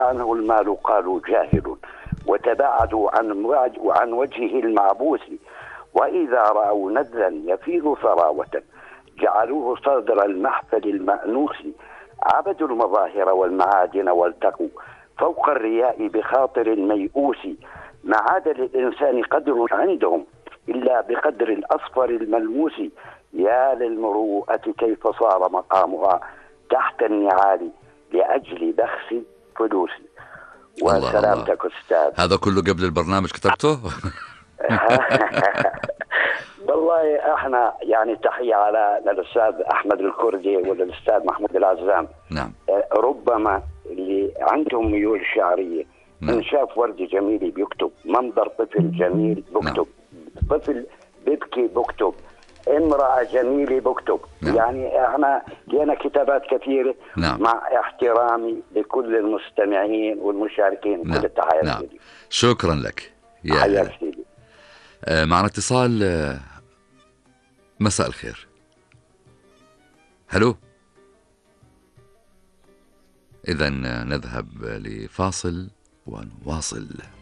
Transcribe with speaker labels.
Speaker 1: عنه المال قالوا جاهل، وتباعدوا عن وجهه المعبوس، وإذا رأوا نذلا يفيض ثراوة جعلوه صدر المحفل المأنوس. عبدوا المظاهر والمعادن والتقوا فوق الرياء بخاطر ميؤوس. ما عاد للإنسان قدر عندهم إلا بقدر الأصفر الملموس. يا للمروءة كيف صار مقامها تحت النعال لأجل بخس فلوس. وسلامتك أستاذ.
Speaker 2: هذا كله قبل البرنامج كتبته؟
Speaker 1: والله احنا يعني تحية على الأستاذ أحمد الكردي والأستاذ محمود العزام.
Speaker 2: نعم.
Speaker 1: ربما اللي عندهم ميول شعرية.
Speaker 2: نعم.
Speaker 1: إن شاف ورد جميل بيكتب، منظر طفل جميل بكتب. نعم. طفل بيبكي بكتب، امرأة جميلة بكتب.
Speaker 2: نعم.
Speaker 1: يعني احنا لنا كتابات كثيرة.
Speaker 2: نعم.
Speaker 1: مع احترامي لكل المستمعين والمشاركين.
Speaker 2: نعم.
Speaker 1: كل التحية.
Speaker 2: نعم. شكرا لك
Speaker 1: يا سيدي.
Speaker 2: معنا اتصال. مساء الخير. هلو. إذن نذهب لفاصل ونواصل.